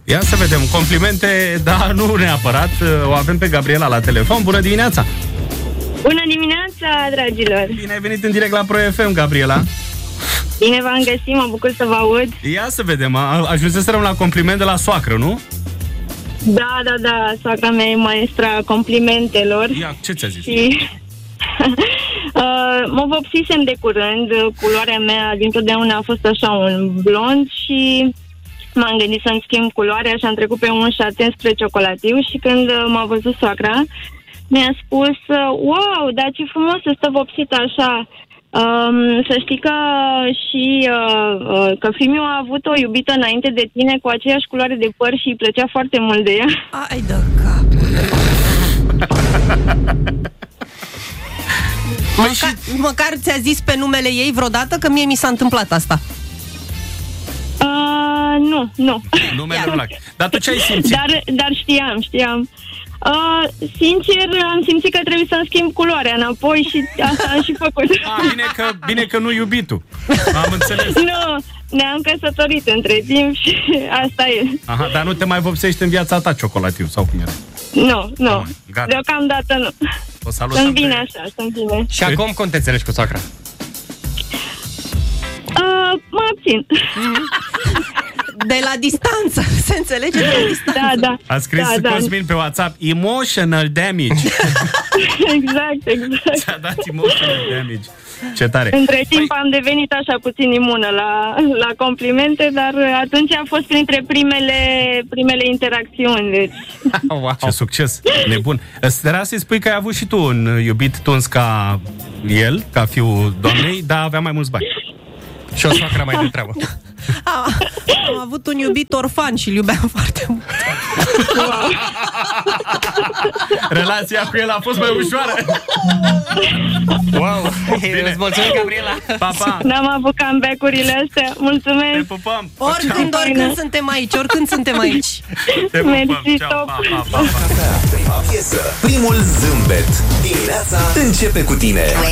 Ia să vedem, complimente, dar nu neapărat. O avem pe Gabriela la telefon. Bună dimineața! Bună dimineața, dragilor! Bine ai venit în direct la Pro FM, Gabriela. Bine v-am găsit, mă bucur să vă aud. Ia să vedem, ajunseserăm la compliment de la soacră, nu? Da, soacra mea e maestra complimentelor. Ia, ce ți-a zis? Și... mă vopsisem de curând. Culoarea mea dintotdeauna a fost așa un blond și m-am gândit să-mi schimb culoarea și am trecut pe un șaten spre ciocolativu și când m-a văzut soacra mi-a spus: wow, dar ce frumos să stă vopsit așa. Să știi că și că fiul a avut o iubită înainte de tine cu aceeași culoare de păr și îi plăcea foarte mult de ea. Ai de cap. Măcar ți-a zis pe numele ei vreodată? Că mie mi s-a întâmplat asta. Nu. Numele nu. Dar tu ce ai simțit? Dar știam. Sincer, am simțit că trebuie să-mi schimb culoarea înapoi și asta am și făcut. Bine că nu iubitul. Am înțeles. Nu, ne-am căsătorit între timp și asta e. Aha, dar nu te mai vopsești în viața ta ciocolativu sau cum era? Nu. Deocamdată nu. O salutăm. Sunt bine așa, sunt bine. Și acum cum te înțelegi cu soacra? Mă abțin. De la distanță. Se înțelege de la distanță. Da. A scris Cosmin pe WhatsApp: emotional damage. Exact. Ți-a dat emotional damage. Ce tare. Între timp am devenit așa puțin imună la complimente, dar atunci a fost printre primele interacțiuni. Deci. Wow. Ce succes. Nebun. Era să-i spui că ai avut și tu un iubit tuns ca el, ca fiul doamnei, dar avea mai mulți bani. Și o soacră mai de treabă. Am avut un iubit orfan și îl iubeam foarte mult. Wow. Relația cu el a fost mai ușoară. Wow. Îți mulțumim, Gabriela. Pa. N-am avut comeback-urile astea. Mulțumesc. Te pupăm. Oricând suntem aici. Te pupăm. Mersi, Ceau, top. pa. Prima piesă, primul zâmbet. Dimineața începe cu tine.